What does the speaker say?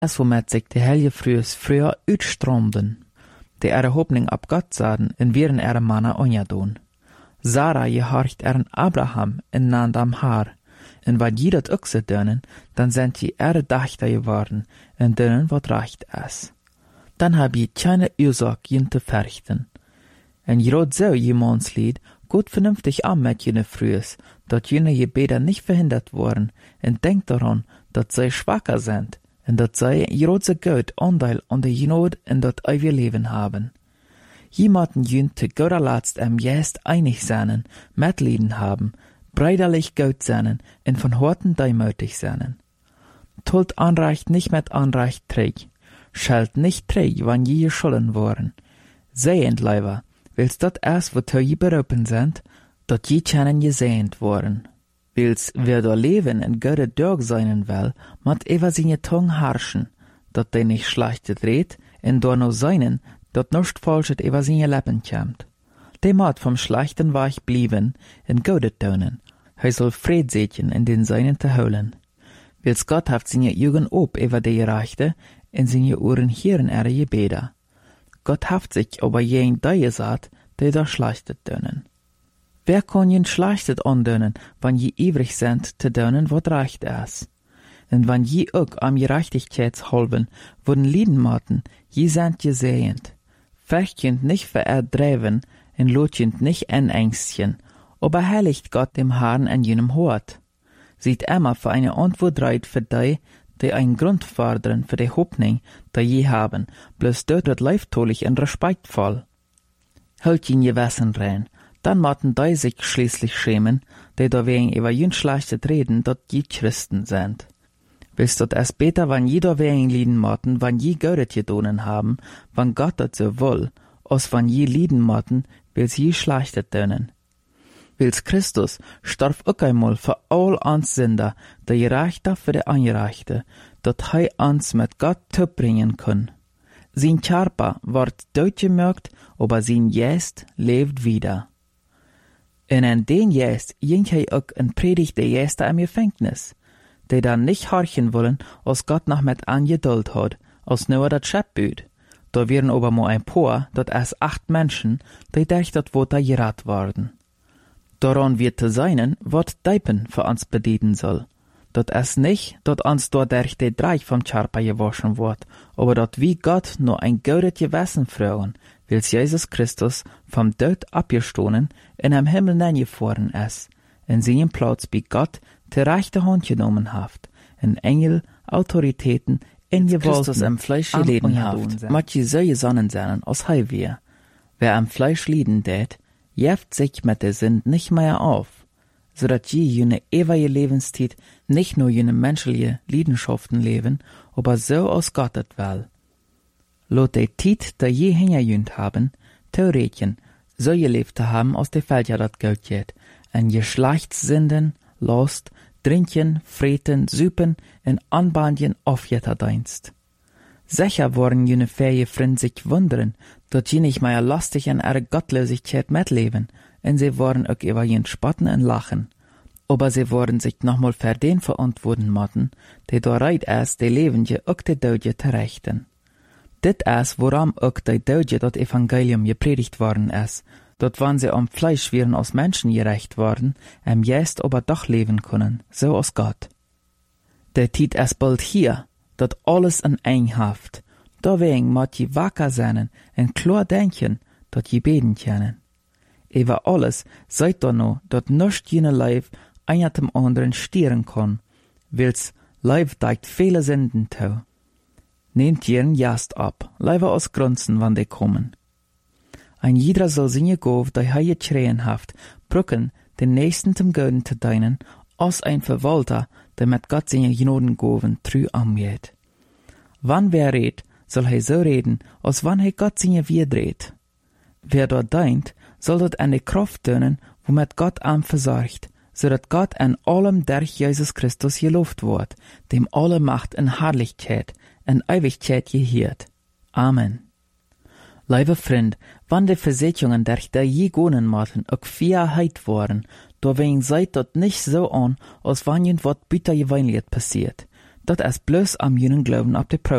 es womit sich die Helge früher uitstroomden, die ihre Hoffnung ab Gott sahen en wären ihre Manna onjadoen. Sarah gehorcht Abraham en naand am haar, en wat die dat ook ze doen, dan zijn die ihre Dachter geworden, en doen wat recht is. Dan heb je keine Ursache, jen te verrichten. En je rot zo jemands lied, gut vernünftig an mit jene Frühes, dat jene Gebete nicht verhindert worden, en denkt daran, dat zij schwacher sind, en dat zij große Gott Anteil an der Genot in dat ewige Leben haben. Jemanden jün te Gott erlatzt Jest einig seinen, Mitleiden haben, breiderlich Gott seinen, en von Horten deimütig seinen. Tult Anrecht nicht mit Anrecht träg, schalt nicht träg, wann je geschollen worden. Sehend, Leiber, willst dat erst, wo je berufen sind, dat je kennen gesehend worden. Wils wer da leben in Götte Dörg seinen will, mat eva seine Tongue harschen, dat de nicht schlechte dreht, en da no seinen, dat nuscht falschet eva seine Lippen kämmt. De mat vom schlechten Weich blieben, in Götte tönen, he soll Friedsätchen in den seinen te holen. Wils Gott haft seine Jugend ob eva de Gerechte, in seine Ohren hieren ihre Gebete. Gott haft sich aber jen da gesagt, de da schlechtet tönen. Wer kann jen schlechtet andönen, wann je ewig sind, te dönen, wat recht is? En wann je ook am Gerechtigkeitshalben wurden lieden maten, je sind gesehend. Fechtjend nicht vererdreven, en lotjend nicht enängstjen, aber heiligt Gott dem Herrn an jenem Hort. Sieht immer für eine Antwort reit für die einen Grund fordern für die Hoffnung, die je haben, bloß dort wird leiftolich und respektvoll. Hält jen Gewissen rein, dann maten die sich schließlich schämen, die da wegen über jün schlechtet reden, dort je Christen sind. Willst dort erst besser, wann jeder wegen lieden maten, wann je Gott gedonen haben, wann Gott dat so will, als wann je lieden maten, will's je schlechtet dönen. Wils Christus starb auch einmal für all ans Sünder, der Gerechte für die Angerechte, dat hei ans mit Gott bringen kann. Sein Körper ward durchgemerkt, aber sein Geist lebt wieder. Und an den Geist ging hei auch in Predigt der Gäste am Gefängnis, die dann nicht horchen wollen, als Gott noch mit angeduld hat, als nur dat Schäppbüt. Da wären aber nur ein paar, dat es 8 Menschen, die dächt dat wo da gerat worden. Daran wird zu seinen, wat Deipen für uns bedienen soll. Dat es nicht, dat uns dort durch die Dreich vom Körper gewaschen wird, aber dat wie Gott nur ein gutes Gewissen fragen, wils Jesus Christus vom Tod abgestohlen in am Himmel neingefahren ist, in seinem Platz bei Gott die rechte Hand genommen haft, in Engel, Autoritäten, in Gewalten im Fleisch geleden haft, manche solche Sonnen seien aus Heilwehr. Wer am Fleisch lieden tät, jeft sich mit der Sünd nicht mehr auf, so dat je jene ewige Lebenszeit nicht nur jene menschliche Leidenschaften leben, aber so aus Gottet will. Lot de Tiet, da je hingerjünt haben, Theoretien, so gelebt haben aus der Welt ja dat Geld jet, en Geschlechtssünden, Lust, Trinken, Freten, Süpen, en Anbandien aufjetterdienst. Sicher worden jene fähige Freund sich wundern, dat je nicht mehr lastig an ihre Gottlosigkeit mitleben, und sie worden auch über jen spotten und lachen. Aber sie worden sich nochmal für den verantworten motten, die da reit ist, die Lebende auch die Dödje zu rechten. Dit ist, woran auch die Dödje dat Evangelium gepredigt worden ist, dat wann sie am Fleisch wären aus Menschen gerecht worden, Jest aber doch leben können, so aus Gott. Der Tiet ist bald hier, dat alles in Einhaft, deswegen mat je wacker sein en klar denken, dat je beten können. Über alles seid da no, dat nuscht jene Leib einer dem anderen stieren kann, wils Leib deigt viele Sünden tau. Nehmt ihren Jast ab, leider aus Grunzen, wann die kommen. Ein jeder soll seine Gov, die heie schreien haft, brücken, den nächsten zum Göden zu deinen, als ein Verwalter, der mit Gott seine Gnodengoven trü angeht. Wann wer redt, soll he so reden, als wann he Gott seine wirdreht. Wer dort deint, soll dort eine Kraft tönen, womit Gott am versorgt, so dat Gott an allem durch Jesus Christus gelobt wird, dem alle Macht in Herrlichkeit, in Ewigkeit gehiert. Amen. Liebe Freund, wann die Versicherungen durch der je gonen maten auch Vierheit waren, deswegen seid dort nicht so an, als wann irgendwas bitter geweinlicht passiert. dat es bloß am jenen Glauben ab de